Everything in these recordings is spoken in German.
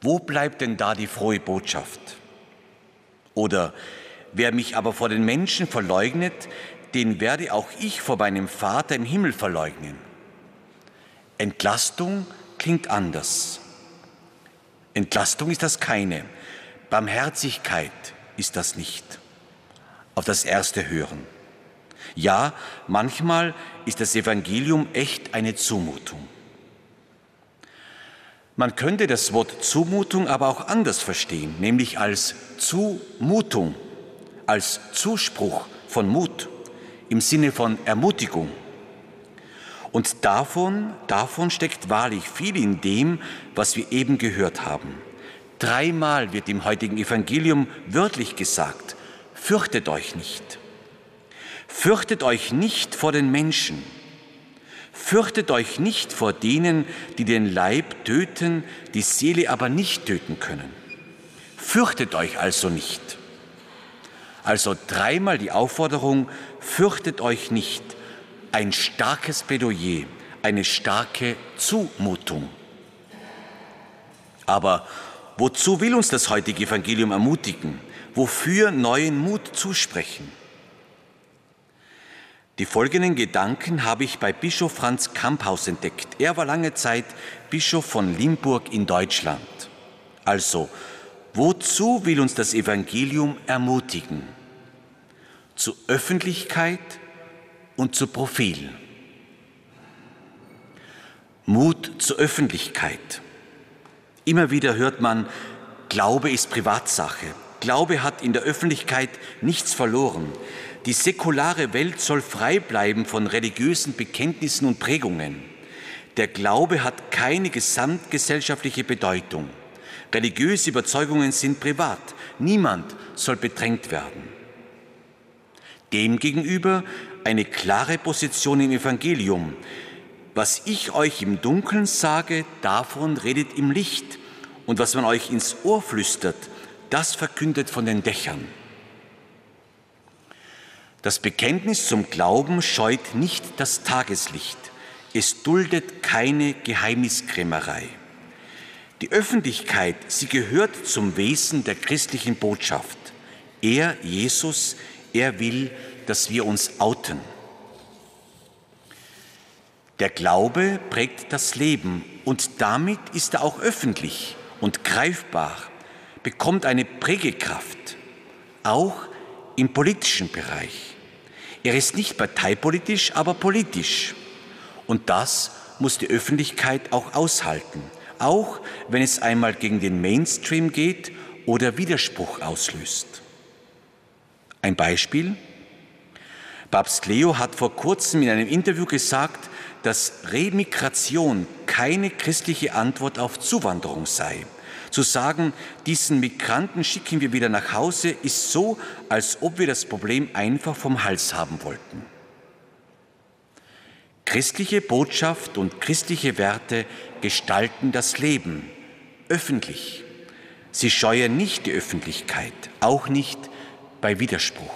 Wo bleibt denn da die frohe Botschaft? Oder wer mich aber vor den Menschen verleugnet, den werde auch ich vor meinem Vater im Himmel verleugnen. Entlastung klingt anders. Entlastung ist das keine. Barmherzigkeit ist das nicht. Auf das erste Hören. Ja, manchmal ist das Evangelium echt eine Zumutung. Man könnte das Wort Zumutung aber auch anders verstehen, nämlich als Zumutung, als Zuspruch von Mut, im Sinne von Ermutigung. Und davon steckt wahrlich viel in dem, was wir eben gehört haben. 3-mal wird im heutigen Evangelium wörtlich gesagt: Fürchtet euch nicht. Fürchtet euch nicht vor den Menschen. Fürchtet euch nicht vor denen, die den Leib töten, die Seele aber nicht töten können. Fürchtet euch also nicht. Also 3-mal die Aufforderung: Fürchtet euch nicht. Ein starkes Plädoyer, eine starke Zumutung. Aber wozu will uns das heutige Evangelium ermutigen? Wofür neuen Mut zusprechen? Die folgenden Gedanken habe ich bei Bischof Franz Kamphaus entdeckt. Er war lange Zeit Bischof von Limburg in Deutschland. Also, wozu will uns das Evangelium ermutigen? Zu Öffentlichkeit und zu Profil. Mut zur Öffentlichkeit. Immer wieder hört man, Glaube ist Privatsache. Glaube hat in der Öffentlichkeit nichts verloren. Die säkulare Welt soll frei bleiben von religiösen Bekenntnissen und Prägungen. Der Glaube hat keine gesamtgesellschaftliche Bedeutung. Religiöse Überzeugungen sind privat. Niemand soll bedrängt werden. Demgegenüber eine klare Position im Evangelium. Was ich euch im Dunkeln sage, davon redet im Licht. Und was man euch ins Ohr flüstert, das verkündet von den Dächern. Das Bekenntnis zum Glauben scheut nicht das Tageslicht. Es duldet keine Geheimniskrämerei. Die Öffentlichkeit, sie gehört zum Wesen der christlichen Botschaft. Er, Jesus, er will, dass wir uns outen. Der Glaube prägt das Leben und damit ist er auch öffentlich und greifbar, bekommt eine Prägekraft, auch im politischen Bereich. Er ist nicht parteipolitisch, aber politisch. Und das muss die Öffentlichkeit auch aushalten, auch wenn es einmal gegen den Mainstream geht oder Widerspruch auslöst. Ein Beispiel: Papst Leo hat vor kurzem in einem Interview gesagt, dass Remigration keine christliche Antwort auf Zuwanderung sei. Zu sagen, diesen Migranten schicken wir wieder nach Hause, ist so, als ob wir das Problem einfach vom Hals haben wollten. Christliche Botschaft und christliche Werte gestalten das Leben öffentlich. Sie scheuen nicht die Öffentlichkeit, auch nicht bei Widerspruch.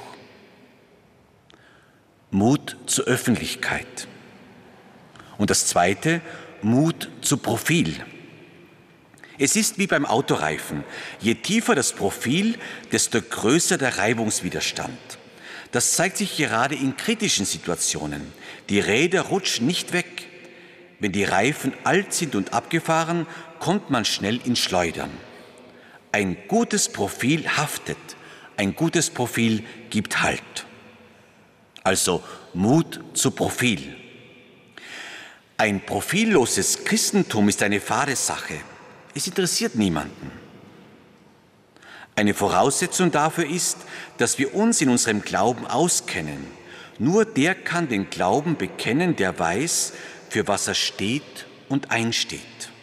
Mut zur Öffentlichkeit. Und das Zweite, Mut zu Profil. Es ist wie beim Autoreifen. Je tiefer das Profil, desto größer der Reibungswiderstand. Das zeigt sich gerade in kritischen Situationen. Die Räder rutschen nicht weg. Wenn die Reifen alt sind und abgefahren, kommt man schnell ins Schleudern. Ein gutes Profil haftet. Ein gutes Profil gibt Halt. Also Mut zu Profil. Ein profilloses Christentum ist eine fade Sache. Es interessiert niemanden. Eine Voraussetzung dafür ist, dass wir uns in unserem Glauben auskennen. Nur der kann den Glauben bekennen, der weiß, für was er steht und einsteht.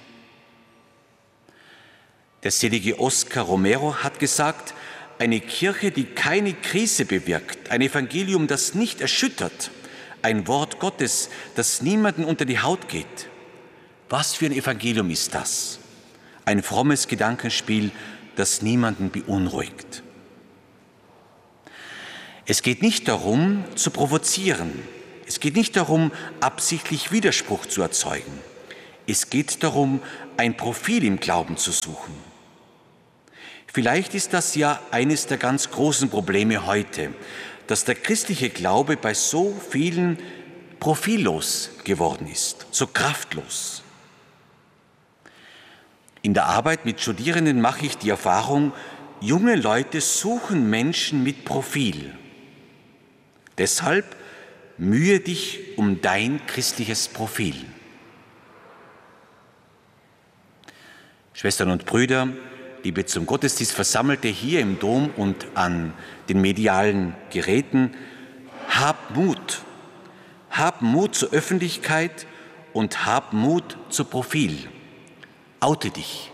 Der selige Oscar Romero hat gesagt, eine Kirche, die keine Krise bewirkt, ein Evangelium, das nicht erschüttert, ein Wort Gottes, das niemanden unter die Haut geht. Was für ein Evangelium ist das? Ein frommes Gedankenspiel, das niemanden beunruhigt. Es geht nicht darum, zu provozieren. Es geht nicht darum, absichtlich Widerspruch zu erzeugen. Es geht darum, ein Profil im Glauben zu suchen. Vielleicht ist das ja eines der ganz großen Probleme heute, dass der christliche Glaube bei so vielen profillos geworden ist, so kraftlos. In der Arbeit mit Studierenden mache ich die Erfahrung, junge Leute suchen Menschen mit Profil. Deshalb mühe dich um dein christliches Profil. Schwestern und Brüder, liebe zum Gottesdienst Versammelte hier im Dom und an den medialen Geräten, hab Mut. Hab Mut zur Öffentlichkeit und hab Mut zu Profil. Oute dich.